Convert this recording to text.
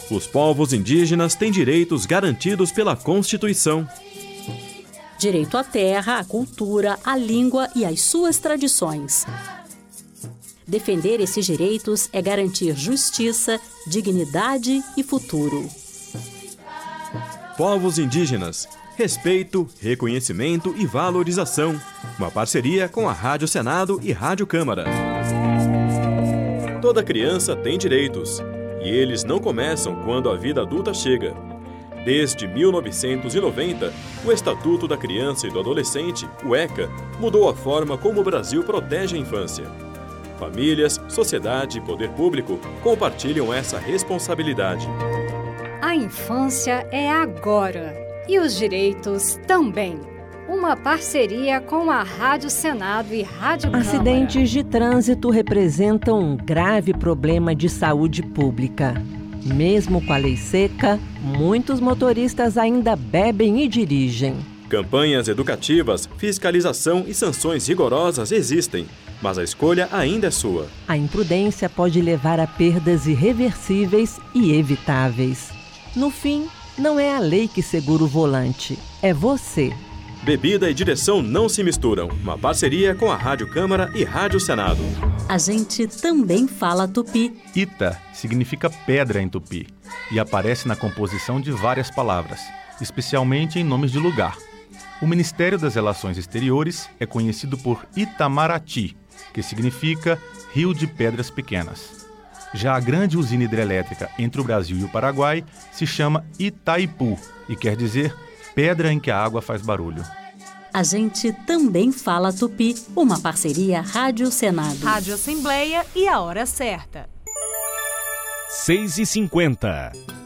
Os povos indígenas têm direitos garantidos pela Constituição. Direito à terra, à cultura, à língua e às suas tradições. Defender esses direitos é garantir justiça, dignidade e futuro. Povos indígenas, respeito, reconhecimento e valorização. Uma parceria com a Rádio Senado e Rádio Câmara. Toda criança tem direitos, e eles não começam quando a vida adulta chega. Desde 1990, o Estatuto da Criança e do Adolescente, o ECA, mudou a forma como o Brasil protege a infância. Famílias, sociedade e poder público compartilham essa responsabilidade. A infância é agora e os direitos também. Uma parceria com a Rádio Senado e Rádio Câmara. Acidentes de trânsito representam um grave problema de saúde pública. Mesmo com a lei seca, muitos motoristas ainda bebem e dirigem. Campanhas educativas, fiscalização e sanções rigorosas existem, mas a escolha ainda é sua. A imprudência pode levar a perdas irreversíveis e evitáveis. No fim, não é a lei que segura o volante, é você. Bebida e direção não se misturam. Uma parceria com a Rádio Câmara e Rádio Senado. A gente também fala tupi. Ita significa pedra em tupi e aparece na composição de várias palavras, especialmente em nomes de lugar. O Ministério das Relações Exteriores é conhecido por Itamaraty, que significa Rio de Pedras Pequenas. Já a grande usina hidrelétrica entre o Brasil e o Paraguai se chama Itaipu e quer dizer pedra em que a água faz barulho. A gente também fala tupi, uma parceria Rádio Senado. Rádio Assembleia e a hora certa. 6h50.